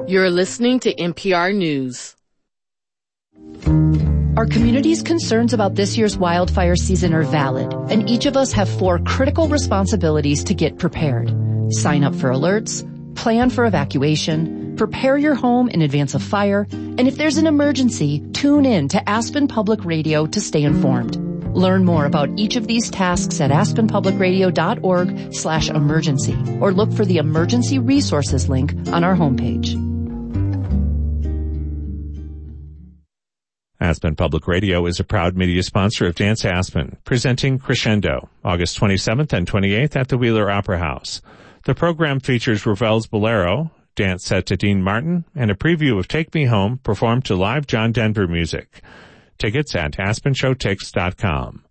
You're listening to NPR News. Our community's concerns about this year's wildfire season are valid, and each of us have 4 critical responsibilities to get prepared. Sign up for alerts, plan for evacuation, prepare your home in advance of fire, and if there's an emergency, tune in to Aspen Public Radio to stay informed. Learn more about each of these tasks at aspenpublicradio.org/emergency or look for the emergency resources link on our homepage. Aspen Public Radio is a proud media sponsor of Dance Aspen, presenting Crescendo, August 27th and 28th at the Wheeler Opera House. The program features Ravel's Bolero, dance set to Dean Martin, and a preview of Take Me Home performed to live John Denver music. Tickets at AspenShowTix.com.